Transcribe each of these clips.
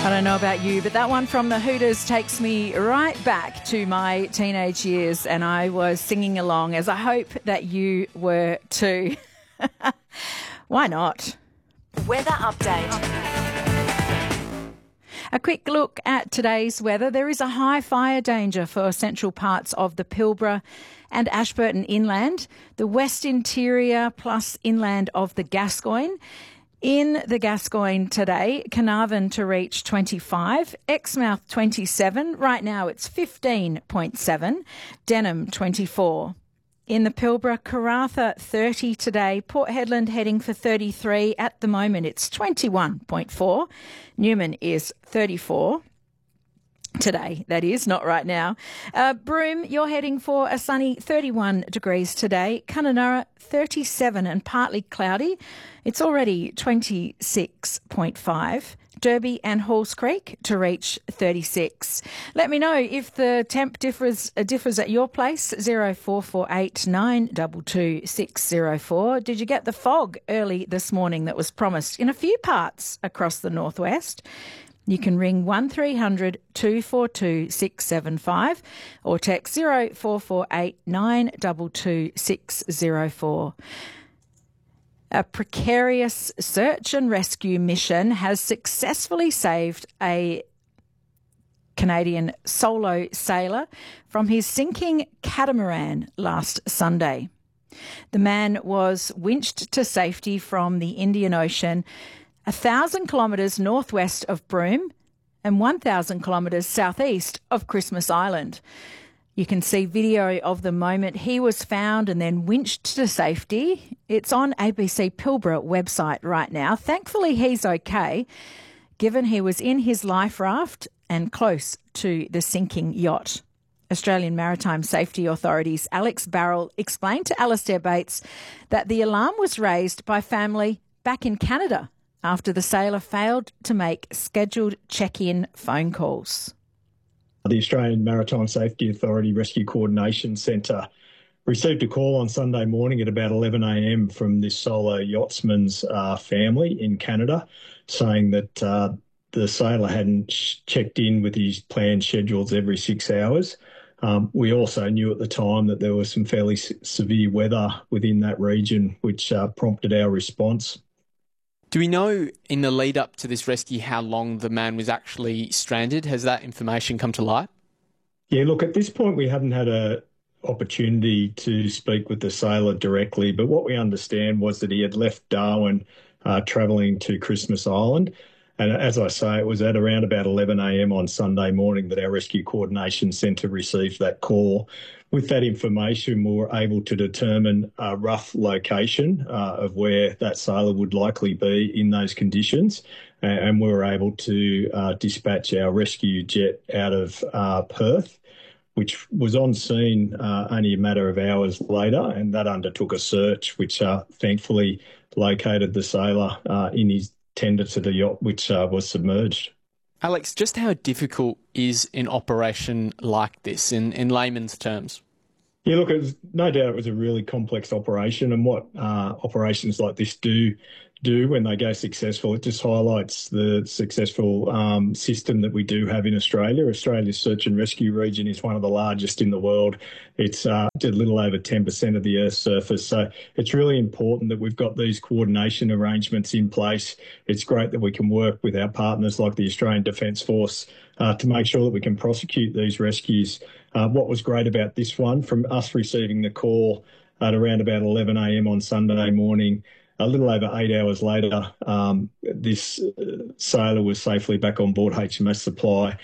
I don't know about you, but that one from the Hooters takes me right back to my teenage years, and I was singing along, as I hope that you were too. Why not? Weather update. A quick look at today's weather. There is a high fire danger for central parts of the Pilbara and Ashburton inland, the west interior plus inland of the Gascoyne. In the Gascoyne today, Carnarvon to reach 25, Exmouth 27, right now it's 15.7, Denham 24. In the Pilbara, Karratha 30 today, Port Hedland heading for 33, at the moment it's 21.4, Newman is 34. Today, that is, not right now. Broome, you're heading for a sunny 31 degrees today. Kununurra, 37 and partly cloudy. It's already 26.5. Derby and Halls Creek to reach 36. Let me know if the temp differs at your place. 0448 922 604. Did you get the fog early this morning that was promised in a few parts across the northwest? You can ring 1300 242 675 or text 0448 922 604. A precarious search and rescue mission has successfully saved a Canadian solo sailor from his sinking catamaran last Sunday. The man was winched to safety from the Indian Ocean 1,000 kilometres northwest of Broome and 1,000 kilometres southeast of Christmas Island. You can see video of the moment he was found and then winched to safety. It's on ABC Pilbara website right now. Thankfully, he's okay, given he was in his life raft and close to the sinking yacht. Australian Maritime Safety Authority's Alex Barrell explained to Alastair Bates that the alarm was raised by family back in Canada after the sailor failed to make scheduled check-in phone calls. The Australian Maritime Safety Authority Rescue Coordination Centre received a call on Sunday morning at about 11 a.m. from this solo yachtsman's family in Canada, saying that the sailor hadn't checked in with his planned schedules every 6 hours. We also knew at the time that there was some fairly severe weather within that region, which prompted our response. Do we know in the lead up to this rescue how long the man was actually stranded? Has that information come to light? Yeah, look, at this point we haven't had an opportunity to speak with the sailor directly, but what we understand was that he had left Darwin travelling to Christmas Island. And as I say, it was at around about 11 a.m. on Sunday morning that our Rescue Coordination Centre received that call. With that information, we were able to determine a rough location of where that sailor would likely be in those conditions. And we were able to dispatch our rescue jet out of Perth, which was on scene only a matter of hours later, and that undertook a search, which thankfully located the sailor in his tender to the yacht, which was submerged. Alex, just how difficult is an operation like this in layman's terms? Yeah, look, no doubt it was a really complex operation, and what operations like this do when they go successful, it just highlights the successful system that we do have in Australia. Australia's search and rescue region is one of the largest in the world. It's a little over 10% of the Earth's surface. So it's really important that we've got these coordination arrangements in place. It's great that we can work with our partners like the Australian Defence Force to make sure that we can prosecute these rescues. What was great about this one, from us receiving the call at around about 11 a.m. on Sunday morning, a little over 8 hours later, this sailor was safely back on board HMS Supply,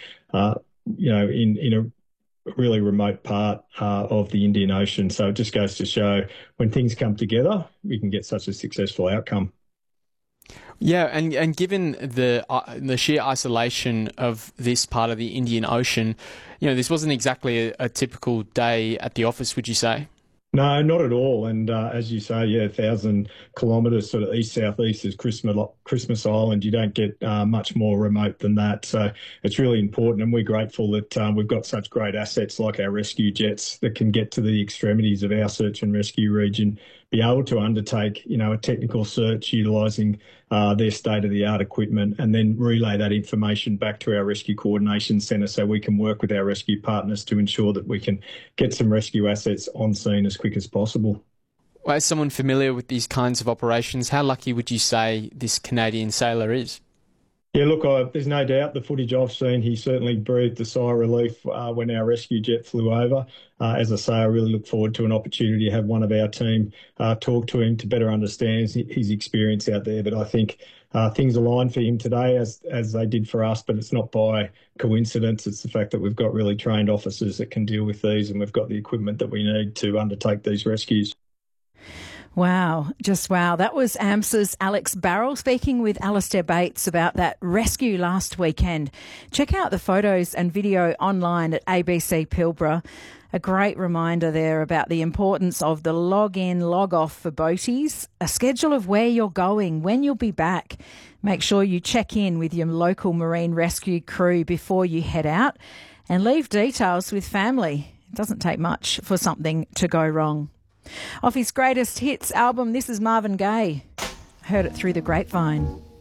in a really remote part of the Indian Ocean. So it just goes to show when things come together, we can get such a successful outcome. Yeah, and given the sheer isolation of this part of the Indian Ocean, this wasn't exactly a typical day at the office, would you say? No, not at all. And as you say, 1,000 kilometres sort of east-southeast is Christmas Island. You don't get much more remote than that. So it's really important, and we're grateful that we've got such great assets like our rescue jets that can get to the extremities of our search and rescue region be able to undertake, a technical search utilising their state-of-the-art equipment, and then relay that information back to our Rescue Coordination Centre so we can work with our rescue partners to ensure that we can get some rescue assets on scene as quick as possible. Well, as someone familiar with these kinds of operations, how lucky would you say this Canadian sailor is? Yeah, look, there's no doubt the footage I've seen, he certainly breathed a sigh of relief when our rescue jet flew over. As I say, I really look forward to an opportunity to have one of our team talk to him to better understand his experience out there. But I think things aligned for him today as they did for us, but it's not by coincidence. It's the fact that we've got really trained officers that can deal with these, and we've got the equipment that we need to undertake these rescues. Wow, just wow. That was AMSA's Alex Barrell speaking with Alistair Bates about that rescue last weekend. Check out the photos and video online at ABC Pilbara. A great reminder there about the importance of the log in, log off for boaties, a schedule of where you're going, when you'll be back. Make sure you check in with your local marine rescue crew before you head out, and leave details with family. It doesn't take much for something to go wrong. Off his greatest hits album, this is Marvin Gaye. Heard it through the grapevine.